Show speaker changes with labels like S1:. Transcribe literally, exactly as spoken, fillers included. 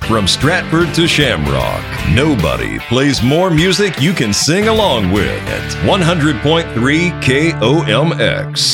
S1: From Stratford to Shamrock, nobody plays more music you can sing along with at one hundred point three K O M X.